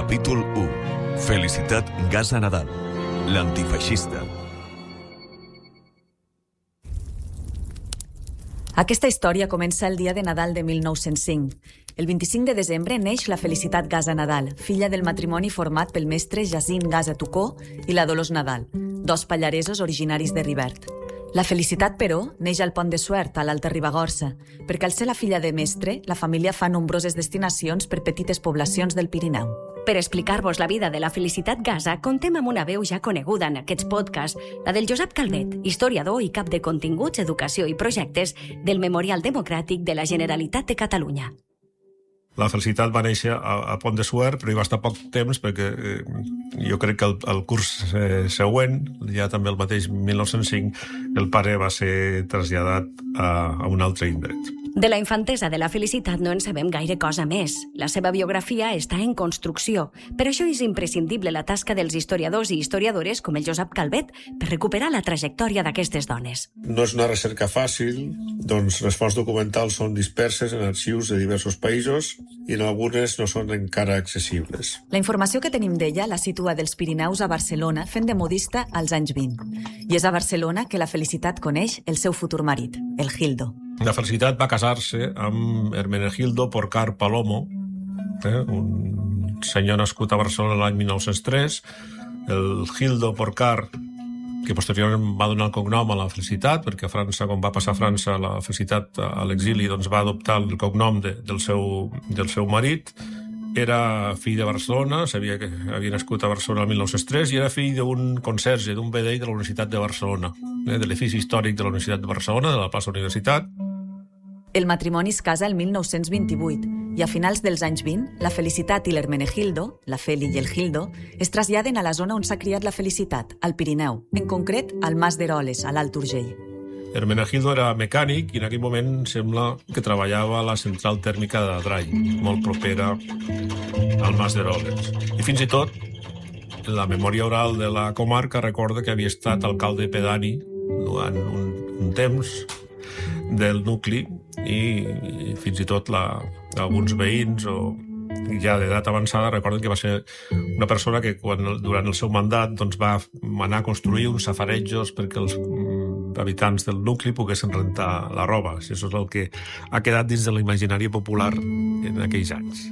Capítol 1. Felicitat Gaza Nadal, l'antifeixista. Aquesta història comença el dia de Nadal de 1905. El 25 de desembre neix la Felicitat Gaza Nadal, filla del matrimoni format pel mestre Jacint Gaza Tucó i la Dolors Nadal, dos pallaresos originaris de Rivert. La Felicitat, però, neix al Pont de Suert, a l'Alta Ribagorça, perquè al ser la filla de mestre, la família fa nombroses destinacions per petites poblacions del Pirineu. Per explicar-vos la vida de la Felicitat Gaza, contem amb una veu ja coneguda en aquests podcasts, la del Josep Calvet, historiador i cap de continguts, educació i projectes del Memorial Democràtic de la Generalitat de Catalunya. La Felicitat va néixer a Pont de Suert, però hi va estar poc temps perquè jo crec que el curs següent, ja també el mateix 1905, el pare va ser traslladat a un altre indret. De la infantesa de la Felicitat no en sabem gaire cosa més. La seva biografia està en construcció. Per això és imprescindible la tasca dels historiadors i historiadores com el Josep Calvet per recuperar la trajectòria d'aquestes dones. No és una recerca fàcil, doncs les fonts documentals són disperses en arxius de diversos països i en algunes no són encara accessibles. La informació que tenim d'ella la situa dels Pirineus a Barcelona fent de modista als anys 20. I és a Barcelona que la Felicitat coneix el seu futur marit, el Gildo. La Felicitat va casar-se amb Hermenegildo Porcar Palomo, un senyor nascut a Barcelona l'any 1903. El Gildo Porcar, que posteriorment va donar el cognom a la Felicitat, perquè a França, quan va passar a França la Felicitat a l'exili, doncs va adoptar el cognom del seu marit. Era fill de Barcelona, sabia que havia nascut a Barcelona el 1903 i era fill d'un conserge, d'un vedell de la Universitat de Barcelona, de l'edifici històric de la Universitat de Barcelona, de la plaça Universitat. El matrimoni es casa el 1928 i a finals dels anys 20, la Felicitat i l'Hermenegildo, la Feli i el Gildo, es traslladen a la zona on s'ha criat la Felicitat, al Pirineu, en concret al Mas d'Eroles, a l'Alt Urgell. Hermenegildo era mecànic i en aquell moment sembla que treballava a la central tèrmica d'Adrai, molt propera al Mas d'Eroles. I fins i tot, la memòria oral de la comarca recorda que havia estat alcalde pedani durant un temps del nucli i fins i tot alguns veïns o ja d'edat avançada recorden que va ser una persona que durant el seu mandat va manar a construir uns safarejos perquè els habitants del nucli poguessin rentar la roba. Això és el que ha quedat dins de l'imaginari popular en aquells anys.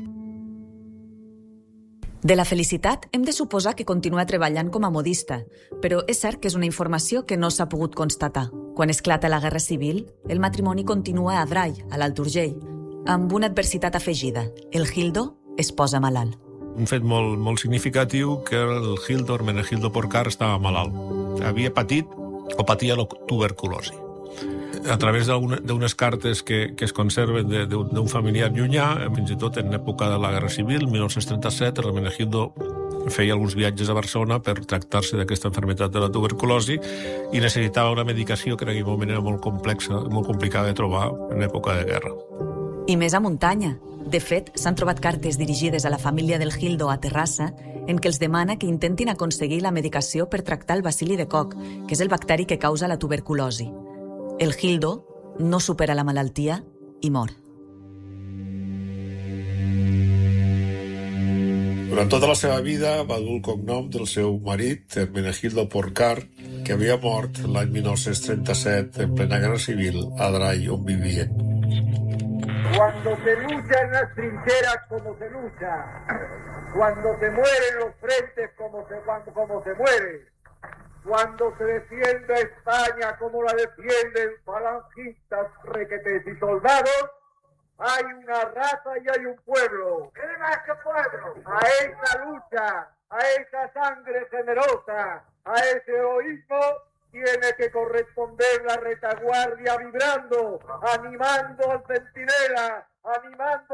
De la Felicitat hem de suposar que continua treballant com a modista, però és cert que és una informació que no s'ha pogut constatar. Quan esclata la Guerra Civil, el matrimoni continua a Adrai, a l'Alt Urgell, amb una adversitat afegida. El Gildo es posa malalt. Un fet molt significatiu que el Gildo, Hermenegildo Porcar, estava malalt. Havia patit o patia la tuberculosi. A través d'unes cartes que es conserven d'un familiar llunyà, fins i tot en època de la Guerra Civil, 1937, Hermenegildo feia alguns viatges a Barcelona per tractar-se d'aquesta malaltia de la tuberculosi i necessitava una medicació que en aquell moment era molt complexa, molt complicada de trobar en època de guerra. I més a muntanya. De fet, s'han trobat cartes dirigides a la família del Gildo a Terrassa en què els demana que intentin aconseguir la medicació per tractar el bacil·li de coc, que és el bacteri que causa la tuberculosi. El Gildo no supera la malaltia i mor. Durant tota la seva vida va dur el cognom del seu marit, Hermenegildo Porcar, que havia mort l'any 1937 en plena Guerra Civil a Adrai, on vivien. Cuando se lucha en las trincheras como se lucha, cuando se muere en los frentes como se muere, cuando se defiende a España como la defienden falangistas, requetés y soldados, hay una raza y hay un pueblo. ¿Qué más que pueblo? A esa lucha, a esa sangre generosa, a ese heroísmo tiene que corresponder la retaguardia vibrando, animando al centinela, animando